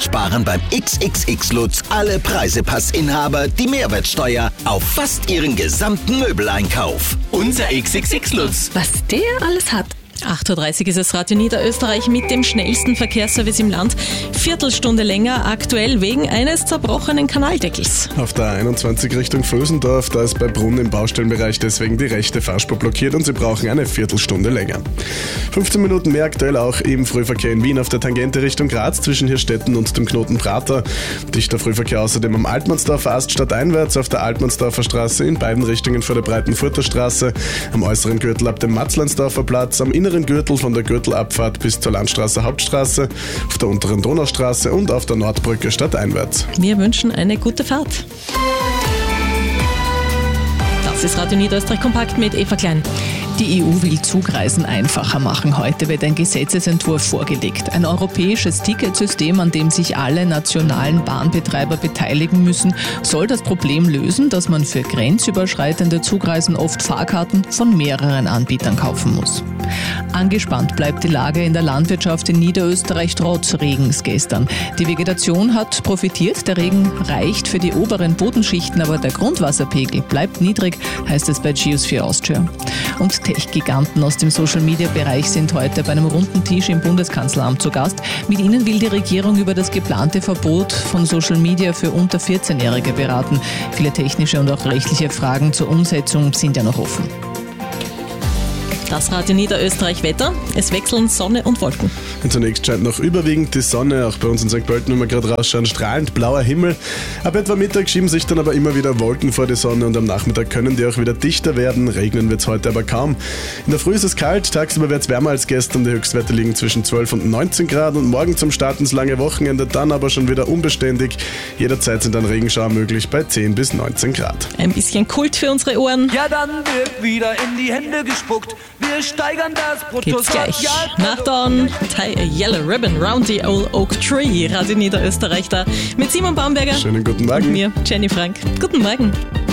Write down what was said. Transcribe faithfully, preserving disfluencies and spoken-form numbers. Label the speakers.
Speaker 1: sparen beim X X X-Lutz alle Preisepassinhaber die Mehrwertsteuer auf fast ihren gesamten Möbeleinkauf. Unser X X X-Lutz.
Speaker 2: Was der alles hat.
Speaker 3: acht Uhr dreißig ist es Radio Niederösterreich mit dem schnellsten Verkehrsservice im Land. Viertelstunde länger, aktuell wegen eines zerbrochenen Kanaldeckels.
Speaker 4: Auf der A einundzwanzig Richtung Vösendorf, da ist bei Brunn im Baustellenbereich deswegen die rechte Fahrspur blockiert und Sie brauchen eine Viertelstunde länger. fünfzehn Minuten mehr aktuell auch im Frühverkehr in Wien auf der Tangente Richtung Graz zwischen Hirstetten und dem Knoten Prater. Dichter Frühverkehr außerdem am Altmannsdorfer Ast stadteinwärts auf der Altmannsdorfer Straße in beiden Richtungen vor der Breitenfurter Straße, am äußeren Gürtel ab dem Matzlandsdorfer Platz, am inneren Gürtel von der Gürtelabfahrt bis zur Landstraße Hauptstraße, auf der unteren Donaustraße und auf der Nordbrücke stadteinwärts.
Speaker 3: Wir wünschen eine gute Fahrt. Das ist Radio Niederösterreich kompakt mit Eva Klein.
Speaker 2: Die E U will Zugreisen einfacher machen. Heute wird ein Gesetzesentwurf vorgelegt. Ein europäisches Ticketsystem, an dem sich alle nationalen Bahnbetreiber beteiligen müssen, soll das Problem lösen, dass man für grenzüberschreitende Zugreisen oft Fahrkarten von mehreren Anbietern kaufen muss. Angespannt bleibt die Lage in der Landwirtschaft in Niederösterreich trotz Regens gestern. Die Vegetation hat profitiert, der Regen reicht für die oberen Bodenschichten, aber der Grundwasserpegel bleibt niedrig, heißt es bei Geosphere Austria. Und Tech-Giganten aus dem Social-Media-Bereich sind heute bei einem runden Tisch im Bundeskanzleramt zu Gast. Mit ihnen will die Regierung über das geplante Verbot von Social Media für unter vierzehnjährige beraten. Viele technische und auch rechtliche Fragen zur Umsetzung sind ja noch offen.
Speaker 3: Das Radio Niederösterreich Wetter. Es wechseln Sonne und Wolken.
Speaker 4: Und zunächst scheint noch überwiegend die Sonne, auch bei uns in Sankt Pölten, wenn wir gerade rausschauen, strahlend blauer Himmel. Ab etwa Mittag schieben sich dann aber immer wieder Wolken vor die Sonne und am Nachmittag können die auch wieder dichter werden. Regnen wird es heute aber kaum. In der Früh ist es kalt, tagsüber wird es wärmer als gestern. Die Höchstwerte liegen zwischen zwölf und neunzehn Grad und morgen zum Start ins lange Wochenende dann aber schon wieder unbeständig. Jederzeit sind dann Regenschauer möglich bei zehn bis neunzehn Grad.
Speaker 3: Ein bisschen Kult für unsere Ohren.
Speaker 5: Ja, dann wird wieder in die Hände gespuckt. Wir steigern das
Speaker 3: Geht's gleich. Nach Dawn, tie a yellow ribbon round the old oak tree. Radio Niederösterreich da mit Simon Baumberger.
Speaker 4: Schönen guten Morgen.
Speaker 3: Und mir, Jenny Frank. Guten Morgen.